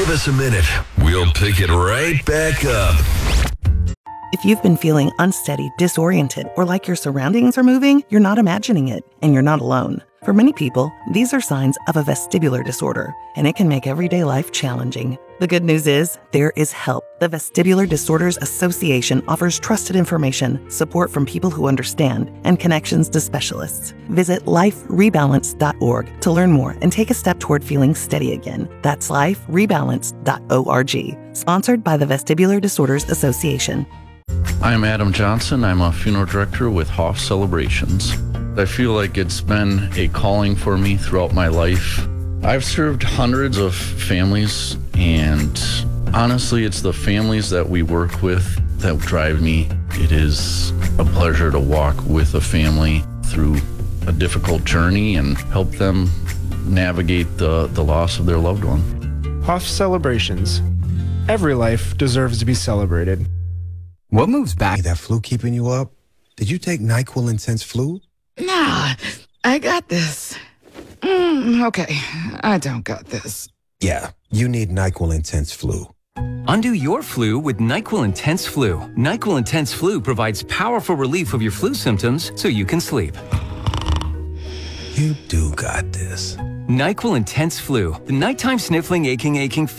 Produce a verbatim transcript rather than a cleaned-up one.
Give us a minute. We'll pick it right back up. If you've been feeling unsteady, disoriented, or like your surroundings are moving, you're not imagining it, and you're not alone. For many people, these are signs of a vestibular disorder, and it can make everyday life challenging. The good news is, there is help. The Vestibular Disorders Association offers trusted information, support from people who understand, and connections to specialists. Visit life rebalance dot org to learn more and take a step toward feeling steady again. That's life rebalance dot org. Sponsored by the Vestibular Disorders Association. I'm Adam Johnson. I'm a funeral director with Hoff Celebrations. I feel like it's been a calling for me throughout my life. I've served hundreds of families, and honestly, it's the families that we work with that drive me. It is a pleasure to walk with a family through a difficult journey and help them navigate the, the loss of their loved one. Hoff Celebrations. Every life deserves to be celebrated. What moves back? That flu keeping you up? Did you take NyQuil Intense Flu? Nah, I got this. Mm, okay, I don't got this. Yeah, you need NyQuil Intense Flu. Undo your flu with NyQuil Intense Flu. NyQuil Intense Flu provides powerful relief of your flu symptoms so you can sleep. You do got this. NyQuil Intense Flu. The nighttime sniffling, aching, aching